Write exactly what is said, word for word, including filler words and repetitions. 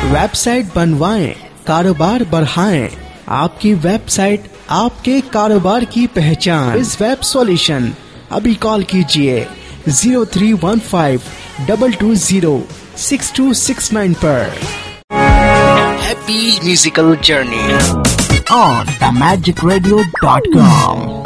Website बनवाएं, कारोबार बढ़ाएं। आपकी वेबसाइट आपके कारोबार की पहचान। इस वेब सॉल्यूशन अभी कॉल कीजिए zero three one five double two zero six to six nine पर। Happy musical journey on the magic radio dot com.